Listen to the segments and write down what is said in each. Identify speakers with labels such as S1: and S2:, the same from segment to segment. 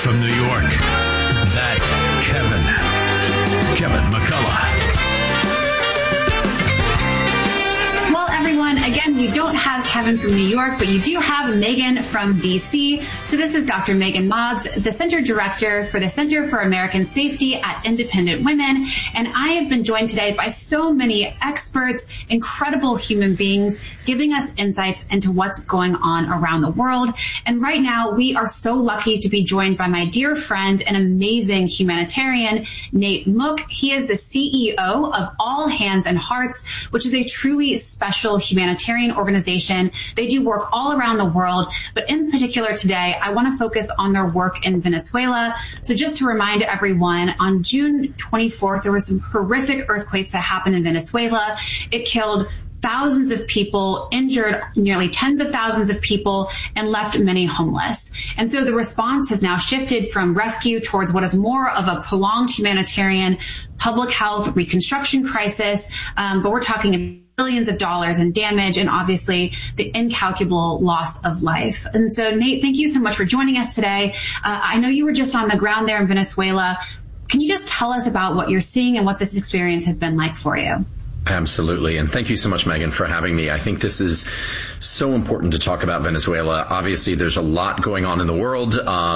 S1: From New York, that Kevin McCullough.
S2: Well, everyone, again, you don't have Kevin from New York, but you do have Megan from D.C. So this is Dr. Megan Mobbs, the Center Director for the Center for American Safety at Independent Women. And I have been joined today by so many experts, incredible human beings, giving us insights into what's going on around the world. And right now, we are so lucky to be joined by my dear friend and amazing humanitarian, Nate Mook. He is the CEO of All Hands and Hearts, which is a truly special humanitarian organization. They do work all around the world, but in particular today, I want to focus on their work in Venezuela. So just to remind everyone, on June 24th, there was some horrific earthquake that happened in Venezuela. It killed thousands of people, injured nearly tens of thousands of people, and left many homeless. And so the response has now shifted from rescue towards what is more of a prolonged humanitarian public health reconstruction crisis. But we're talking billions of dollars in damage and obviously the incalculable loss of life. And so, Nate, thank you so much for joining us today. I know you were just on the ground there in Venezuela. Can you just tell us about what you're seeing and what this experience has been like for you?
S3: Absolutely. And thank you so much, Megan, for having me. I think this is so important to talk about Venezuela. Obviously, there's a lot going on in the world.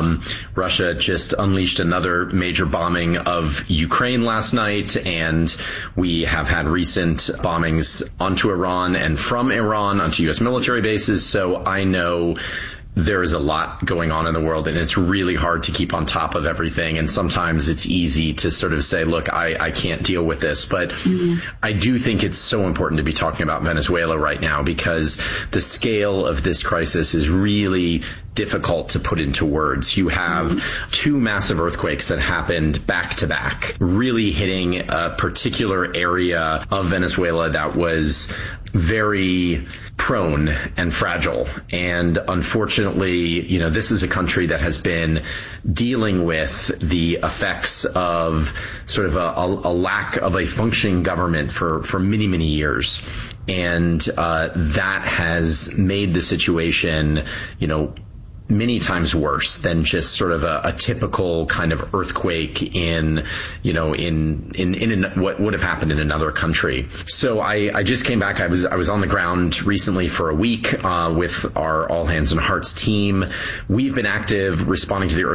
S3: Russia just unleashed another major bombing of Ukraine last night, and we have had recent bombings onto Iran and from Iran onto U.S. military bases. So I know there is a lot going on in the world, and it's really hard to keep on top of everything. And sometimes it's easy to sort of say, look, I can't deal with this. But I do think it's so important to be talking about Venezuela right now, because the scale of this crisis is really difficult to put into words. You have two massive earthquakes that happened back to back, really hitting a particular area of Venezuela that was very prone and fragile. And unfortunately, this is a country that has been dealing with the effects of sort of a lack of a functioning government for many, many years. And that has made the situation, many times worse than just sort of a typical kind of earthquake in what would have happened in another country. So I just came back. I was on the ground recently for a week with our All Hands and Hearts team. We've been active responding to the